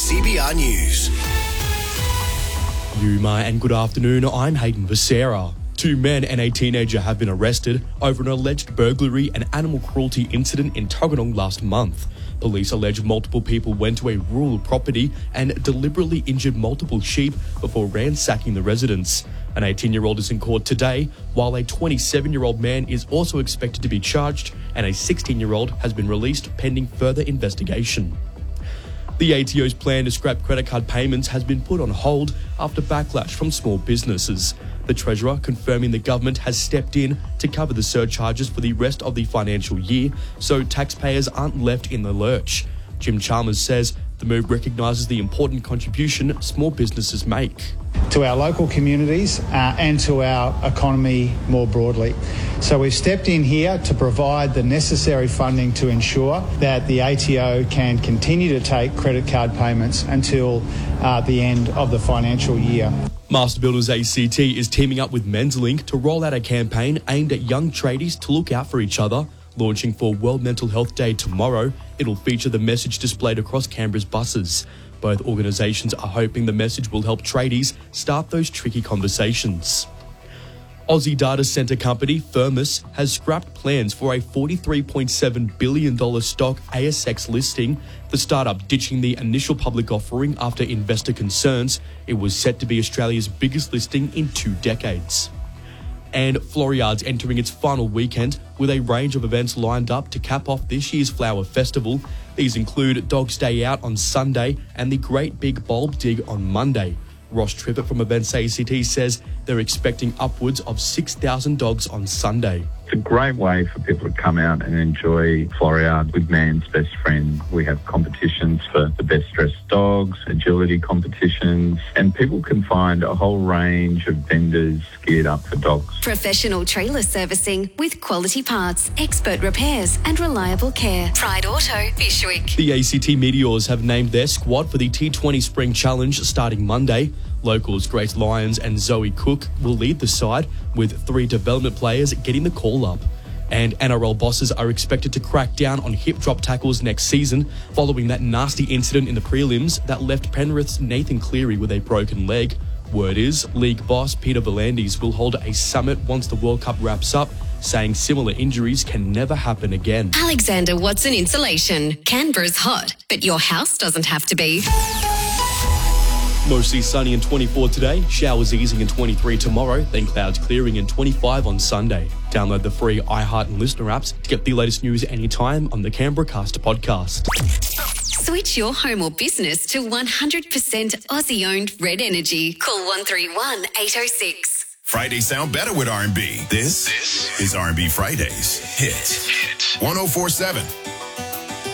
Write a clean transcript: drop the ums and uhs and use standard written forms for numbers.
CBR News. Yuma and good afternoon, I'm Hayden Becerra. 2 men and a teenager have been arrested over an alleged burglary and animal cruelty incident in Tuggeranong last month. Police allege multiple people went to a rural property and deliberately injured multiple sheep before ransacking the residence. An 18-year-old is in court today, while a 27-year-old man is also expected to be charged and a 16-year-old has been released pending further investigation. The ATO's plan to scrap credit card payments has been put on hold after backlash from small businesses. The Treasurer confirming the government has stepped in to cover the surcharges for the rest of the financial year, so taxpayers aren't left in the lurch. Jim Chalmers says the move recognises the important contribution small businesses make to our local communities and to our economy more broadly. So we've stepped in here to provide the necessary funding to ensure that the ATO can continue to take credit card payments until the end of the financial year. Master Builders ACT is teaming up with Menslink to roll out a campaign aimed at young tradies to look out for each other. Launching for World Mental Health Day tomorrow, it'll feature the message displayed across Canberra's buses. Both organisations are hoping the message will help tradies start those tricky conversations. Aussie data centre company Firmus has scrapped plans for a $43.7 billion stock ASX listing, the startup ditching the initial public offering after investor concerns. It was set to be Australia's biggest listing in 2 decades. And Floriada's entering its final weekend with a range of events lined up to cap off this year's Flower Festival. These include Dogs Day Out on Sunday and the Great Big Bulb Dig on Monday. Ross Trippett from Events ACT says they're expecting upwards of 6,000 dogs on Sunday. It's a great way for people to come out and enjoy Floriade with man's best friend. We have competitions for the best dressed dogs, agility competitions, and people can find a whole range of vendors geared up for dogs. Professional trailer servicing with quality parts, expert repairs and reliable care. Pride Auto, Bishwick. The ACT Meteors have named their squad for the T20 Spring Challenge starting Monday. Locals Grace Lyons and Zoe Cook will lead the side, with 3 development players getting the call-up. And NRL bosses are expected to crack down on hip-drop tackles next season, following that nasty incident in the prelims that left Penrith's Nathan Cleary with a broken leg. Word is, league boss Peter V'landys will hold a summit once the World Cup wraps up, saying similar injuries can never happen again. Alexander Watson Insulation. Canberra's hot, but your house doesn't have to be. Mostly sunny and 24 today, showers easing and 23 tomorrow, then clouds clearing and 25 on Sunday. Download the free iHeart and Listener apps to get the latest news anytime on the Canberra Cast podcast. Switch your home or business to 100% Aussie-owned Red Energy. Call 131 806. Fridays sound better with R&B. This is R&B Fridays. Hit 104.7.